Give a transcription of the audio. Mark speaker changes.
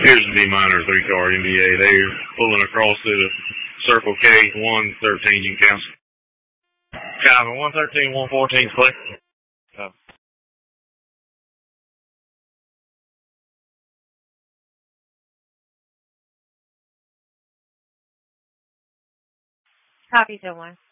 Speaker 1: Here's the D minor 3-car NDA. They're pulling across to the Circle K 113 in Council. Copy 113, 114 clear. Copy.
Speaker 2: Copy, 1.